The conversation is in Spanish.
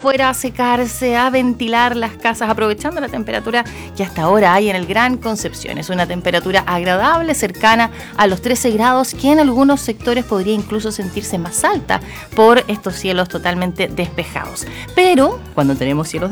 afuera a secarse, a ventilar las casas, aprovechando la temperatura que hasta ahora hay en el Gran Concepción. Es una temperatura agradable, cercana a los 13 grados, que en algunos sectores podría incluso sentirse más alta por estos cielos totalmente despejados. Pero cuando tenemos cielos